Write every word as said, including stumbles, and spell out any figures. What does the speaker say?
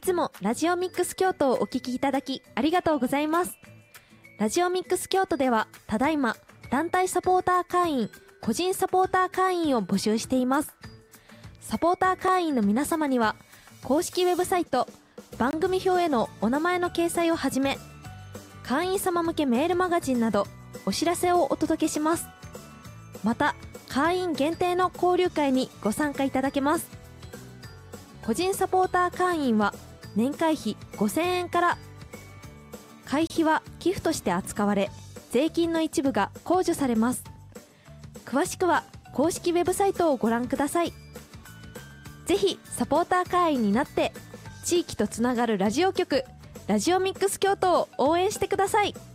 つもラジオミックス京都をお聞きいただきありがとうございます。ラジオミックス京都ではただいま団体サポーター会員、個人サポーター会員を募集しています。サポーター会員の皆様には公式ウェブサイト、番組表へのお名前の掲載をはじめ、会員様向けメールマガジンなどお知らせをお届けします。また会員限定の交流会にご参加いただけます。個人サポーター会員は年会費ごせんえんから、会費は寄付として扱われ、税金の一部が控除されます。詳しくは公式ウェブサイトをご覧ください。ぜひサポーター会員になって地域とつながるラジオ局、ラジオミックス京都を応援してください。